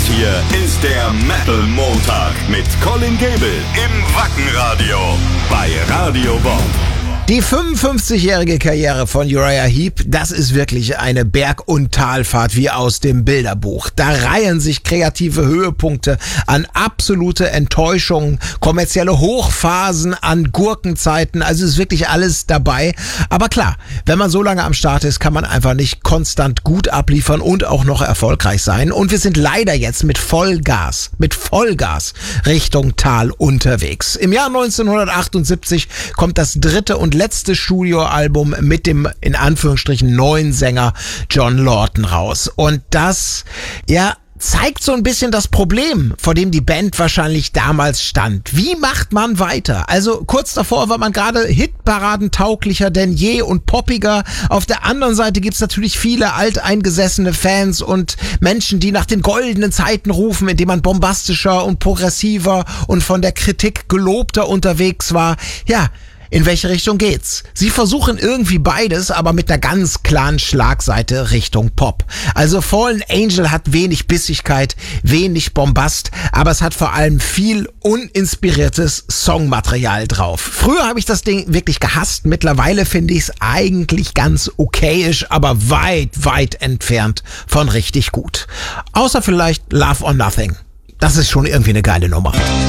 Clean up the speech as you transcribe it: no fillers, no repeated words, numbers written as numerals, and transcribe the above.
hier ist der Metal Montag mit Colin Gable im Wackenradio bei Radio Bob. Die 55-jährige Karriere von Uriah Heep, das ist wirklich eine Berg- und Talfahrt wie aus dem Bilderbuch. Da reihen sich kreative Höhepunkte an absolute Enttäuschungen, kommerzielle Hochphasen an Gurkenzeiten, also ist wirklich alles dabei. Aber klar, wenn man so lange am Start ist, kann man einfach nicht konstant gut abliefern und auch noch erfolgreich sein. Und wir sind leider jetzt mit Vollgas Richtung Tal unterwegs. Im Jahr 1978 kommt das dritte und letzte Studioalbum mit dem, in Anführungsstrichen, neuen Sänger John Lawton raus. Und das, zeigt so ein bisschen das Problem, vor dem die Band wahrscheinlich damals stand. Wie macht man weiter? Also kurz davor war man gerade hitparadentauglicher denn je und poppiger. Auf der anderen Seite gibt's natürlich viele alteingesessene Fans und Menschen, die nach den goldenen Zeiten rufen, indem man bombastischer und progressiver und von der Kritik gelobter unterwegs war. In welche Richtung geht's? Sie versuchen irgendwie beides, aber mit einer ganz klaren Schlagseite Richtung Pop. Also Fallen Angel hat wenig Bissigkeit, wenig Bombast, aber es hat vor allem viel uninspiriertes Songmaterial drauf. Früher habe ich das Ding wirklich gehasst, mittlerweile finde ich es eigentlich ganz okayisch, aber weit entfernt von richtig gut. Außer vielleicht Love or Nothing. Das ist schon irgendwie eine geile Nummer.